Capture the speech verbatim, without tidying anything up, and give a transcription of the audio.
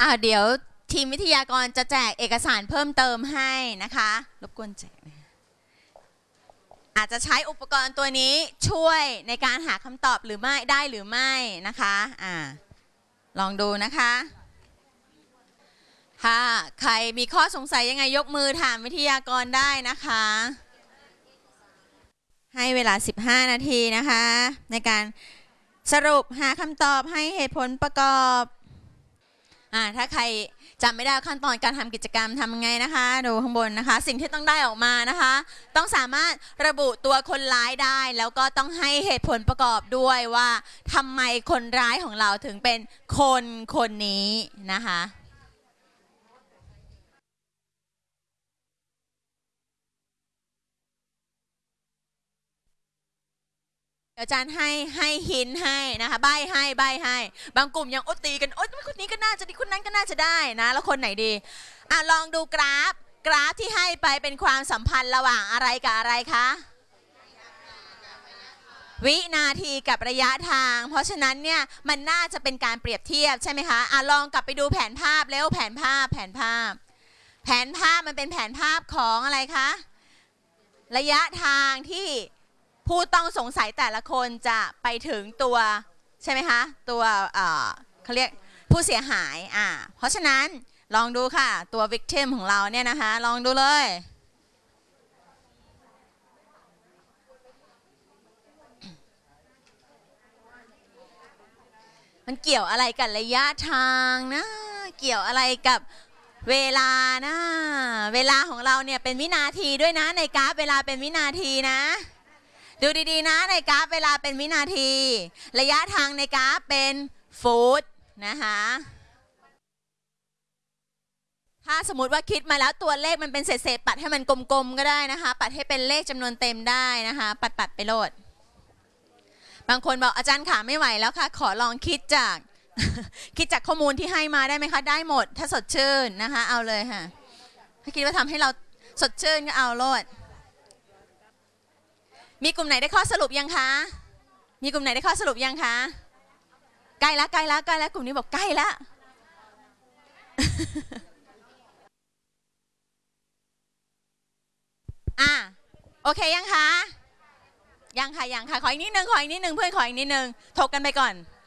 อ่าเดี๋ยวทีมวิทยากรจะแจกเอกสารเพิ่มเติมให้นะคะรบกวนแจกอาจจะใช้อุปกรณ์ตัวนี้ช่วยในการหาคำตอบหรือไม่ได้หรือไม่นะคะอ่าลองดูนะคะค่ะใครมีข้อสงสัยยังไงยกมือถามวิทยากรได้นะคะให้เวลาสิบห้านาทีนะคะในการสรุปหาคำตอบให้เหตุผลประกอบอ่าถ้าใครจำไม่ได้ขั้นตอนการทำกิจกรรมทำยังไงนะคะดูข้างบนนะคะสิ่งที่ต้องได้ออกมานะคะต้องสามารถระบุตัวคนร้ายได้แล้วก็ต้องให้เหตุผลประกอบด้วยว่าทำไมคนร้ายของเราถึงเป็นคนคนนี้นะคะอาจารย์ให้ให้หินให้นะคะใบให้ใบให้บางกลุ่มยังโอตีกันโอ๊ยคนนี้ก็น่าจะดีคนนั้นก็น่าจะได้นะแล้วคนไหนดีอ่ะลองดูกราฟกราฟที่ให้ไปเป็นความสัมพันธ์ระหว่างอะไรกับอะไรคะวินาทีกับระยะทางเพราะฉะนั้นเนี่ยมันน่าจะเป็นการเปรียบเทียบใช่ไหมคะอ่ะลองกลับไปดูแผนภาพแล้วแผนภาพแผนภาพแผนภาพมันเป็นแผนภาพของอะไรคะระยะทางที่ผู้ต้องสงสัยแต่ละคนจะไปถึงตัวใช่ไหมคะตัวเขาเรียกผู้เสียหายอ่าเพราะฉะนั้นลองดูค่ะตัว victim ของเราเนี่ยนะคะลองดูเลยมันเกี่ยวอะไรกับระยะทางนะเกี่ยวอะไรกับเวลานะเวลาของเราเนี่ยเป็นวินาทีด้วยนะในกราฟเวลาเป็นวินาทีนะดูดีๆนะในกราฟเวลาเป็นวินาทีระยะทางในกราฟเป็นฟุตนะคะถ้าสมมติว่าคิดมาแล้วตัวเลขมันเป็นเศษๆปัดให้มันกลมๆก็ได้นะคะปัดให้เป็นเลขจำนวนเต็มได้นะคะปัดๆไปโลดบางคนบอกอาจารย์ขาไม่ไหวแล้วค่ะขอลองคิดจากคิดจากข้อมูลที่ให้มาได้ไหมคะได้หมดถ้าสดชื่นนะคะเอาเลยค่ะถ้าคิดว่าทำให้เราสดชื่นก็เอาโลดมีกลุ่มไหนได้ข้อสรุปยังคะมีกลุ่มไหนได้ข้อสรุปยังคะใกล้ละใกล้ละใกล้ละกลุ่มนี้บอกใกล้ละอ่ะโอเคยังคะยังค่ะยังค่ะขออีกนิดนึงขออีกนิดนึงเพื่อนขออีกนิดนึงถกกันไปก่อน